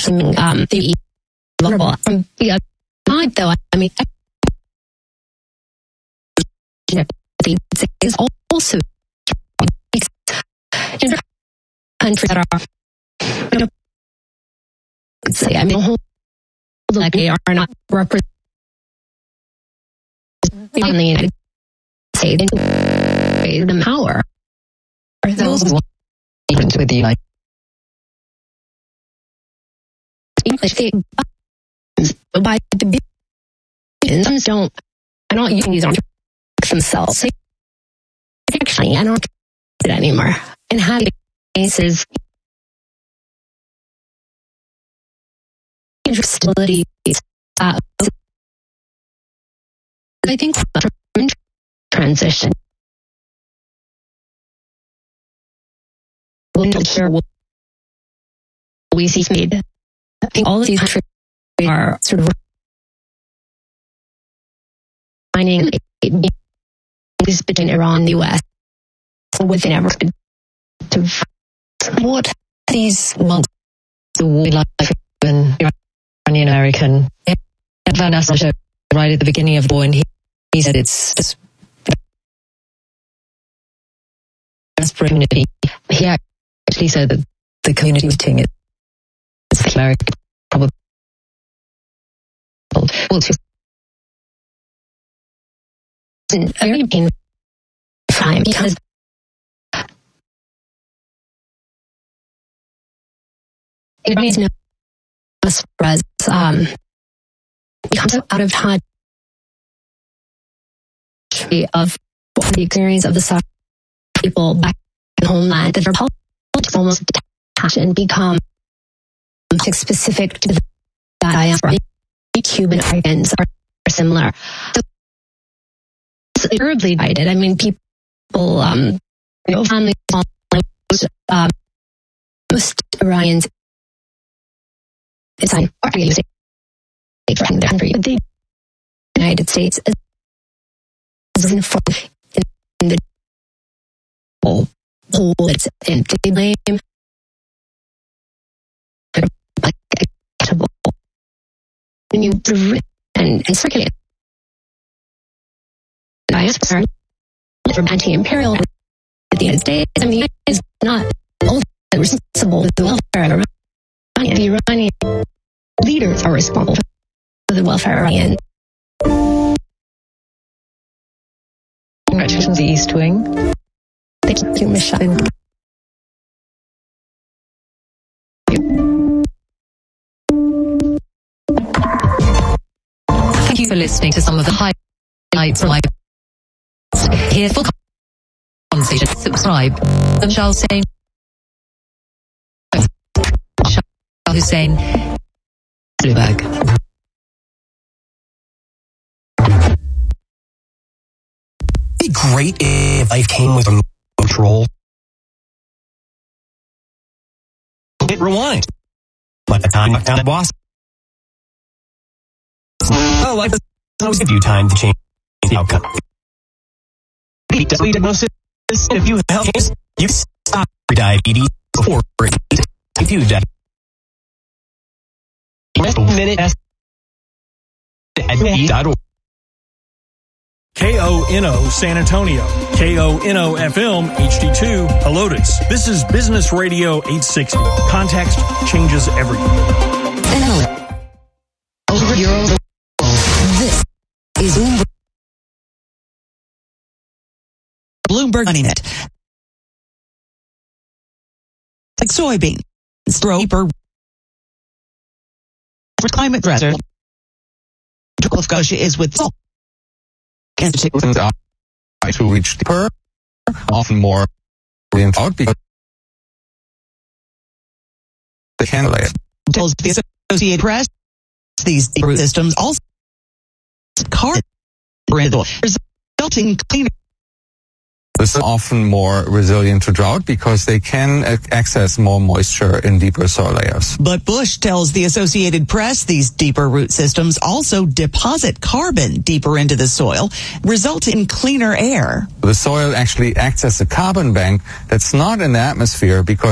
the vulnerable. From the other side, though, I mean, is also in countries that are, say, I mean, like they are not represented in the United States the power. Are those with the United States by the billions don't, I don't use these on themselves. Actually, I don't do it anymore. And having cases stability, I think transition. We're not sure what we see made. I think all of these countries are sort of finding is between Iran and the US within ever to what these months we like in Iranian American Van Asser showed right at the beginning of the war, and he said it's just community. He actually said that the community was doing it. It's American probably well to a very painful time because it needs no spreads becomes out of touch of the experience of the suffering people back in homeland that their politics almost detach and become specific to the diaspora. Cuban Americans are similar. So it's terribly divided. I mean, people, families, most Iranians it's like from the country, the United States is informed in the whole it's and they blame like when you and circulate diaspora from anti-imperial the United States. I mean, it's not responsible for the welfare of Iranian. The Iranian leaders are responsible for the welfare of Iranian. Congratulations, the East Wing. Thank you, Michelle. Thank you for listening to some of the highlights of my here for conversation. Subscribe. And Charles saying Hussein Blueberg. It'd be great if life came with a control. Hit rewind. But the time I found the boss. Oh, life doesn't always give you time to change the outcome. We diagnosis. If you have health issues, you stop diabetes before it if you die. Minute at KONO San Antonio, KONO FM HD2 Helotes. This is Business Radio 860. Context changes everything. Over your this is Bloomberg Money Net. Like soybeans, deeper climate dresser. Of Scotia is with salt. To reach deeper, often more out because they can lay it. Tells the Associated Press these deeper systems also carbon resulting cleaner. This is often more resilient to drought because they can access more moisture in deeper soil layers. But Bush tells the Associated Press these deeper root systems also deposit carbon deeper into the soil, resulting in cleaner air. The soil actually acts as a carbon bank that's not in the atmosphere because